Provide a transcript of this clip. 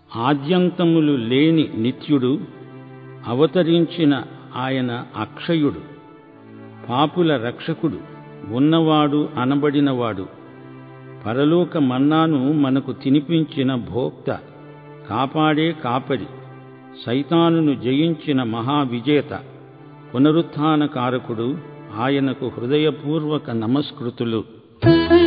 ఆద్యంతములు లేని నిత్యుడు, అవతరించిన ఆయన అక్షయుడు, పాపుల రక్షకుడు, ఉన్నవాడు అనబడినవాడు, పరలోక మన్నాను మనకు తినిపించిన భోక్త, కాపాడే కాపరి, సైతానును జయించిన మహావిజేత, పునరుత్థాన కారకుడు, ఆయనకు హృదయపూర్వక నమస్కృతులు.